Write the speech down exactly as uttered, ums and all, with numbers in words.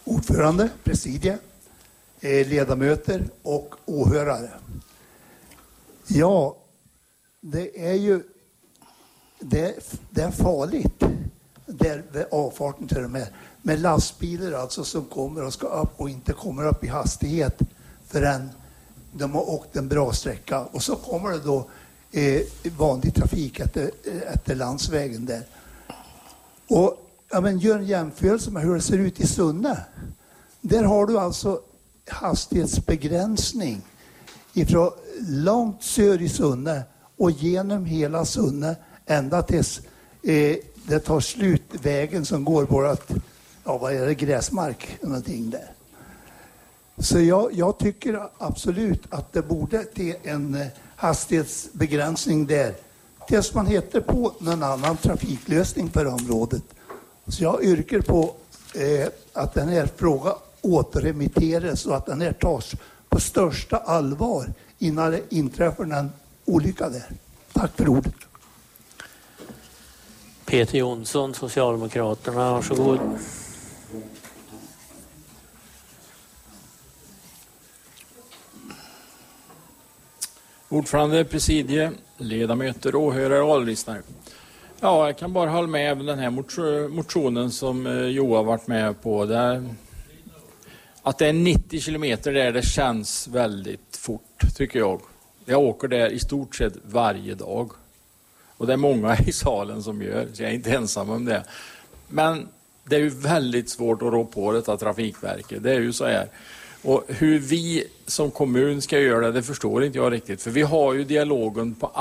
ordförande, presidie, ledamöter och åhörare. Ja, det är ju det, det är farligt där vid avfarten till de här med lastbilar alltså som kommer och ska upp och inte kommer upp i hastighet förrän de har åkt en bra sträcka. Och så kommer det då eh, vanlig trafik efter, efter landsvägen där. Och ja, men gör en jämförelse med hur det ser ut i Sunne. Där har du alltså hastighetsbegränsning ifrån långt sör i Sunne och genom hela Sunne ända tills eh, det tar slut vägen som går bara att, ja vad är det, gräsmark någonting där. Så jag, jag tycker absolut att det borde till en eh, hastighetsbegränsning där tills man heter på någon annan trafiklösning för området. Så jag yrkar på eh, att den här frågan återremitteras och att den här tas på största allvar innan det inträffar en olycka där. Tack för ordet. Peter Jonsson, Socialdemokraterna, varsågod. Ordförande, presidie, ledamöter, åhörare och avlyssnare. Ja, jag kan bara hålla med den här motionen som Joa varit med på. Där att det är nittio kilometer där, det känns väldigt fort tycker jag. Jag åker där i stort sett varje dag. Och det är många i salen som gör, så jag är inte ensam om det. Men det är ju väldigt svårt att rå på detta Trafikverket. Det är ju så här. Och hur vi som kommun ska göra det, det förstår inte jag riktigt. För vi har ju dialogen på